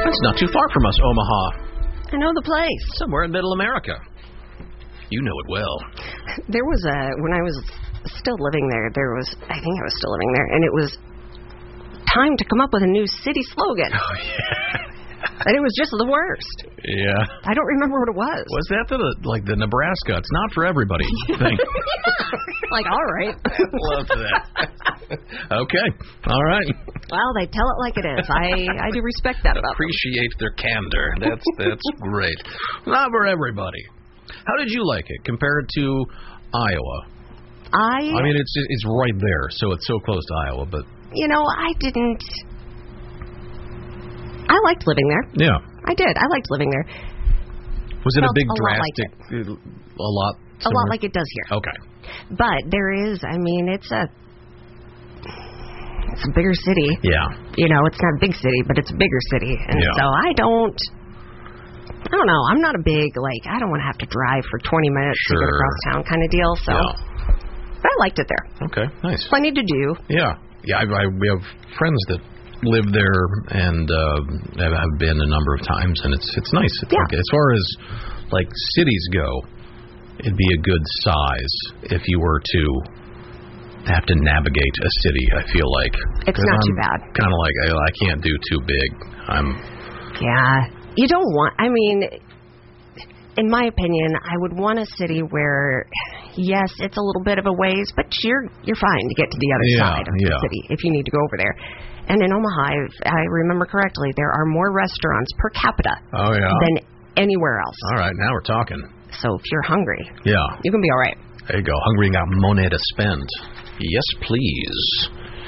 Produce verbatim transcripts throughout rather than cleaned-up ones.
That's not too far from us, Omaha. I know the place. Somewhere in Middle America. You know it well. There was a, when I was still living there, there was, I think I was still living there, and it was time to come up with a new city slogan. Oh, yeah. And it was just the worst. Yeah. I don't remember what it was. Was that the, like the Nebraska? It's not for everybody thing. Like, all right. Love that. Okay. All right. Well, they tell it like it is. I, I do respect that about them. Appreciate their candor. That's that's great. Not for everybody. How did you like it compared to Iowa? I. I mean, it's it's right there, so it's so close to Iowa, but. You know, I didn't. I liked living there. Yeah. I did. I liked living there. Was it Felt a big a drastic? Lot like it. A lot. A lot like it does here. Okay. But there is. I mean, it's a. It's a bigger city. Yeah. You know, it's not a big city, but it's a bigger city, and yeah. so I don't. I don't know. I'm not a big like. I don't want to have to drive for twenty minutes sure. to get across town kind of deal. So. Yeah. But I liked it there. Okay. Nice. Plenty to do. Yeah. Yeah. I, I we have friends that live there and uh, have, have been a number of times, and it's it's nice. It's yeah. like, as far as like cities go, it'd be a good size if you were to have to navigate a city. I feel like it's not I'm too bad. Kind of like I, I can't do too big. I'm. Yeah, you don't want. I mean, in my opinion, I would want a city where, yes, it's a little bit of a ways, but you're you're fine to get to the other yeah, side of yeah. the city if you need to go over there. And in Omaha, if I remember correctly, there are more restaurants per capita oh, yeah. than anywhere else. All right, now we're talking. So if you're hungry, yeah, you can be all right. There you go. Hungry and got money to spend. Yes, please.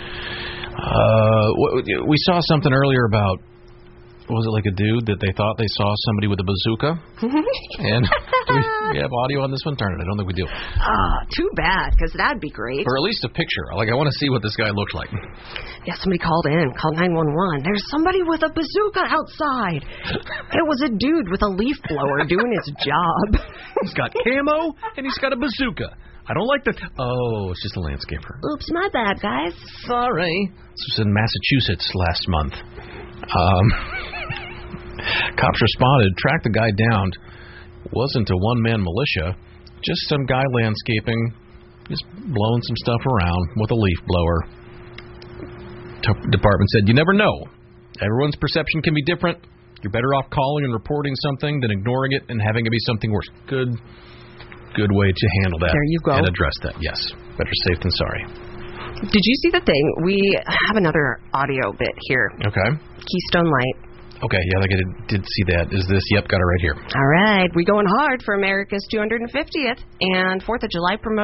Uh, we saw something earlier about, was it like a dude that they thought they saw somebody with a bazooka? And do we, we have audio on this one? Turn it. I don't think we do. Ah, too bad, because that'd be great. Or at least a picture. Like, I want to see what this guy looked like. Yeah, somebody called in, called nine one one. There's somebody with a bazooka outside. It was a dude with a leaf blower doing his job. He's got camo, and he's got a bazooka. I don't like the... Oh, it's just a landscaper. Oops, my bad, guys. Sorry. This was in Massachusetts last month. Um, cops responded, tracked the guy down. Wasn't a one-man militia, just some guy landscaping, just blowing some stuff around with a leaf blower. T- department said, you never know. Everyone's perception can be different. You're better off calling and reporting something than ignoring it and having it be something worse. Good, good way to handle that. There you go. And address that, yes. Better safe than sorry. Did you see the thing? We have another audio bit here. Okay. Keystone Light. Okay, yeah, like I did, did see that. Is this? Yep, got it right here. All right. We going hard for America's two hundred fiftieth and fourth of July promotion.